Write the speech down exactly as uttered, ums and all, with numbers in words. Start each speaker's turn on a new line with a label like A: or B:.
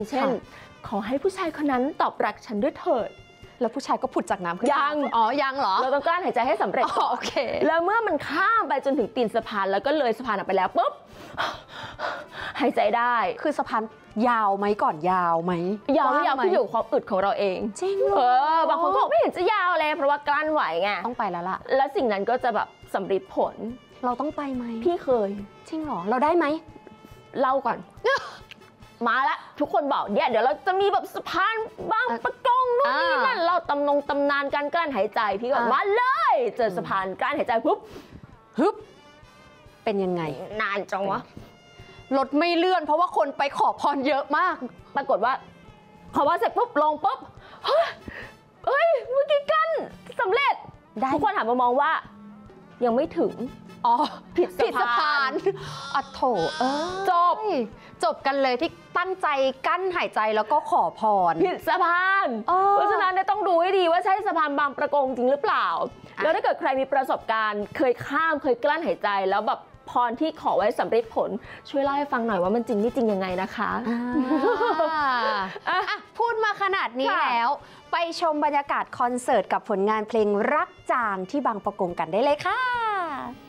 A: เช่นขอให้ผู้ชายคนนั้นตอบรักฉันด้วยเถิด
B: แล้วผู้ชายก็ผุดจากน้ำขึ้น
A: ยัง
B: อ๋อยังเหรอ
A: เราต้องกลั้นหายใจให้สำเร็จก่อน
B: โอเค
A: แล้วเมื่อมันข้ามไปจนถึงตีนสะพานแล้วก็เลยสะพานออกไปแล้วปุ๊บหายใจได้
B: คือสะพานยาวไหมก่อนยาวไหม
A: ยาวไม่ยาวขึ้นอยู่กับความอึดของเราเอง
B: จริง
A: เออบางคนก็บอกไม่เห็นจะยาวเลยเพราะว่ากลั้นไหวไง
B: ต้องไปแล้วล่ะ
A: แล้วสิ่งนั้นก็จะแบบสำเร็จผล
B: เราต้องไปไหม
A: พี่เคย
B: จริงเหรอเราได้ไหม
A: เล่าก่อนมาละทุกคนบอกเนี่ยเดี๋ยวเราจะมีแบบสะพานบางประกงนู่นนี่นั่นเราตำนงตำนานการกลั้นหายใจพี่ก็มาเลยเจอสะพานกลั้นหายใจปุ๊บ
B: ฮึบเป็นยังไง
A: นานจังวะ
B: รถไม่เลื่อนเพราะว่าคนไปขอพรเยอะมาก
A: ปรากฏว่าพอว่าเสร็จปุ๊บลงปุ๊บเฮ้ยเฮ้ยเมื่อกี้กั้นสำเร็จทุกคนหันมามองว่ายังไม่ถึง
B: อ๋อ
A: ผิด
B: สะพานอ๋อโถเออ
A: จบ
B: จบกันเลยที่ตั้งใจกั้นหายใจแล้วก็ขอพร
A: ผิดสะพานเพราะฉะนั้นต้องดูให้ดีว่าใช่สะพานบางประกงจริงหรือเปล่าแล้วถ้าเกิดใครมีประสบการณ์เคยข้ามเคยกลั้นหายใจแล้วแบบพรที่ขอไว้สำเร็จผลช่วยเล่าให้ฟังหน่อยว่ามันจริงไม่จริงยังไงนะคะ
B: พูดมาขนาดนี้แล้วไปชมบรรยากาศคอนเสิร์ตกับผลงานเพลงรักจางที่บางประกงกันได้เลยค่ะ